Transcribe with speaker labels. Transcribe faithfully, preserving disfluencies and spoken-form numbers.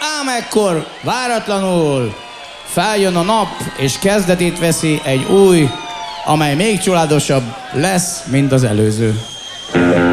Speaker 1: ám ekkor váratlanul feljön a nap, és kezdetét veszi egy új, amely még csodálatosabb lesz, mint az előző.